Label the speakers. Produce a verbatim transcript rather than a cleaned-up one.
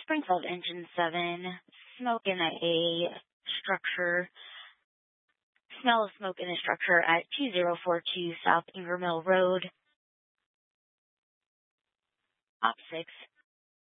Speaker 1: Springfield Engine seven, smoke in a structure, smell of smoke in a structure at two zero four two South Ingermill Road. Op six,